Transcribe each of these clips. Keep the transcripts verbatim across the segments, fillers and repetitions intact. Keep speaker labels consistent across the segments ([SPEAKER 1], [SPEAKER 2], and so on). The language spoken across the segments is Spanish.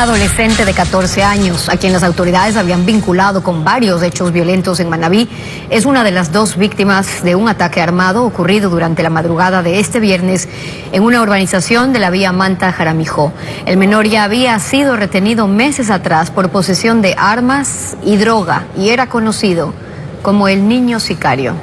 [SPEAKER 1] Una adolescente de catorce años, a quien las autoridades habían vinculado con varios hechos violentos en Manabí, es una de las dos víctimas de un ataque armado ocurrido durante la madrugada de este viernes en una urbanización de la vía Manta-Jaramijó. El menor ya había sido retenido meses atrás por posesión de armas y droga y era conocido como el niño sicario.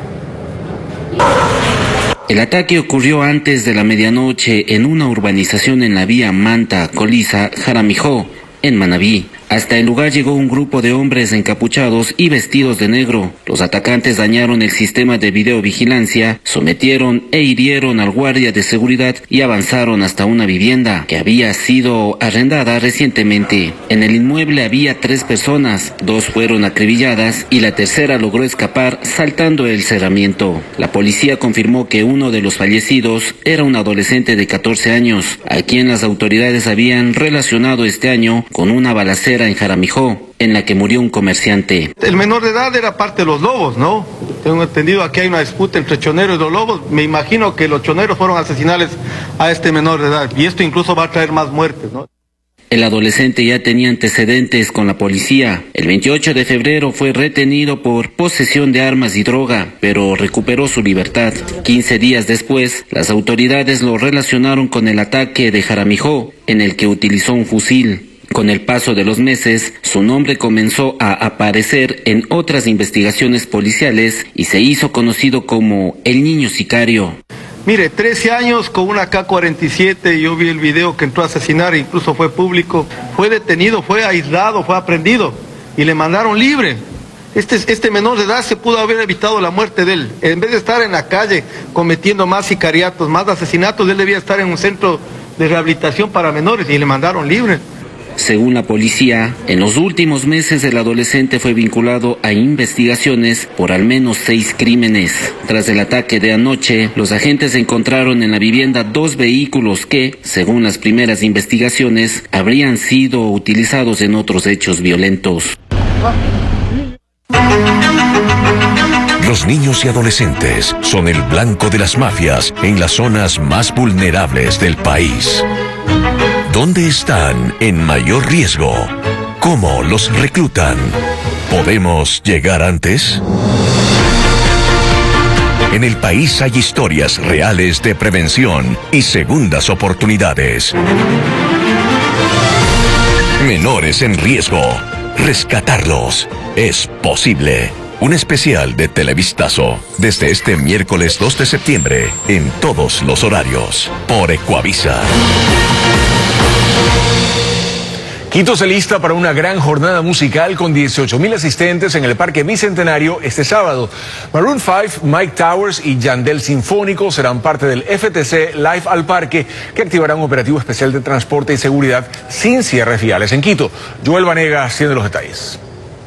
[SPEAKER 2] El ataque ocurrió antes de la medianoche en una urbanización en la vía Manta-Coliza-Jaramijó, en Manabí. Hasta el lugar llegó un grupo de hombres encapuchados y vestidos de negro. Los atacantes dañaron el sistema de videovigilancia, sometieron e hirieron al guardia de seguridad y avanzaron hasta una vivienda que había sido arrendada recientemente. En el inmueble había tres personas, dos fueron acribilladas y la tercera logró escapar saltando el cerramiento. La policía confirmó que uno de los fallecidos era un adolescente de catorce años, a quien las autoridades habían relacionado este año con una balacera en Jaramijó, en la que murió un comerciante.
[SPEAKER 3] El menor de edad era parte de los lobos, ¿no? Tengo entendido, aquí hay una disputa entre choneros y los lobos. Me imagino que los choneros fueron asesinales a este menor de edad, y esto incluso va a traer más muertes, ¿no?
[SPEAKER 2] El adolescente ya tenía antecedentes con la policía. El veintiocho de febrero fue retenido por posesión de armas y droga, pero recuperó su libertad. quince días después, las autoridades lo relacionaron con el ataque de Jaramijó, en el que utilizó un fusil. Con el paso de los meses, su nombre comenzó a aparecer en otras investigaciones policiales y se hizo conocido como el niño sicario.
[SPEAKER 3] Mire, trece años con una K cuarenta y siete, yo vi el video que entró a asesinar, incluso fue público, fue detenido, fue aislado, fue aprendido y le mandaron libre. Este, este menor de edad se pudo haber evitado la muerte de él. En vez de estar en la calle cometiendo más sicariatos, más asesinatos, él debía estar en un centro de rehabilitación para menores y le mandaron libre.
[SPEAKER 2] Según la policía, en los últimos meses el adolescente fue vinculado a investigaciones por al menos seis crímenes. Tras el ataque de anoche, los agentes encontraron en la vivienda dos vehículos que, según las primeras investigaciones, habrían sido utilizados en otros hechos violentos.
[SPEAKER 4] Los niños y adolescentes son el blanco de las mafias en las zonas más vulnerables del país. ¿Dónde están en mayor riesgo? ¿Cómo los reclutan? ¿Podemos llegar antes? En el país hay historias reales de prevención y segundas oportunidades. Menores en riesgo. Rescatarlos es posible. Un especial de Televistazo desde este miércoles dos de septiembre en todos los horarios por Ecuavisa.
[SPEAKER 5] Quito se lista para una gran jornada musical con dieciocho mil asistentes en el Parque Bicentenario este sábado. Maroon cinco, Mike Towers y Yandel Sinfónico serán parte del F T C Live al Parque, que activará un operativo especial de transporte y seguridad sin cierres viales en Quito. Joel Vanegas tiene los detalles.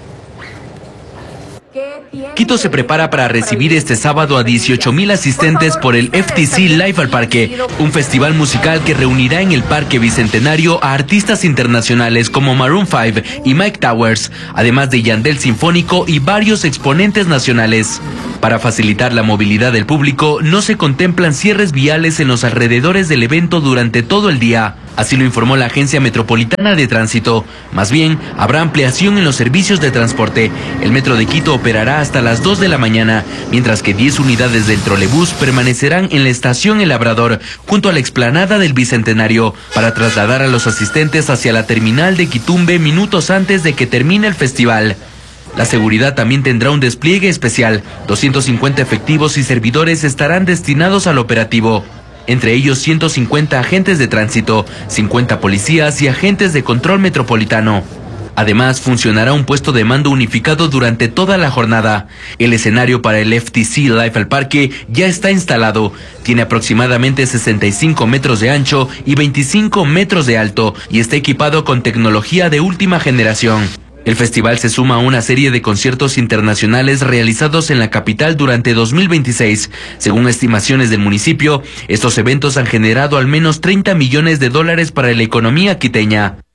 [SPEAKER 6] Quito se prepara para recibir este sábado a dieciocho mil asistentes por el F T C Live al Parque, un festival musical que reunirá en el Parque Bicentenario a artistas internacionales como Maroon cinco y Mike Towers, además de Yandel Sinfónico y varios exponentes nacionales. Para facilitar la movilidad del público, no se contemplan cierres viales en los alrededores del evento durante todo el día. Así lo informó la Agencia Metropolitana de Tránsito. Más bien, habrá ampliación en los servicios de transporte. El Metro de Quito operará hasta las dos de la mañana, mientras que diez unidades del trolebús permanecerán en la estación El Labrador, junto a la explanada del Bicentenario, para trasladar a los asistentes hacia la terminal de Quitumbe minutos antes de que termine el festival. La seguridad también tendrá un despliegue especial. doscientos cincuenta efectivos y servidores estarán destinados al operativo. Entre ellos ciento cincuenta agentes de tránsito, cincuenta policías y agentes de control metropolitano. Además, funcionará un puesto de mando unificado durante toda la jornada. El escenario para el F T C Live al Parque ya está instalado. Tiene aproximadamente sesenta y cinco metros de ancho y veinticinco metros de alto y está equipado con tecnología de última generación. El festival se suma a una serie de conciertos internacionales realizados en la capital durante dos mil veintiséis. Según estimaciones del municipio, estos eventos han generado al menos treinta millones de dólares para la economía quiteña.